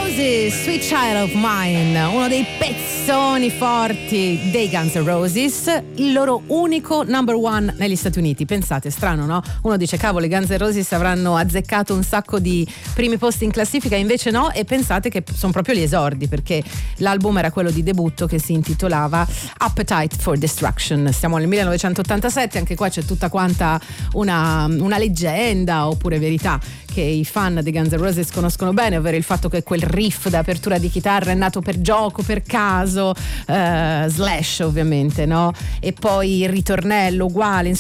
Roses, Sweet Child of Mine, uno dei pezzoni forti dei Guns N' Roses, il loro unico number one negli Stati Uniti. Pensate, strano, no? Uno dice cavolo, i Guns N' Roses avranno azzeccato un sacco di primi posti in classifica, invece no, e pensate che sono proprio gli esordi, perché l'album era quello di debutto che si intitolava Appetite for Destruction. Stiamo nel 1987, anche qua c'è tutta quanta una leggenda oppure verità che i fan dei Guns N' Roses conoscono bene, ovvero il fatto che quel riff d'apertura di chitarra è nato per gioco, per caso, Slash ovviamente, no? E poi il ritornello uguale,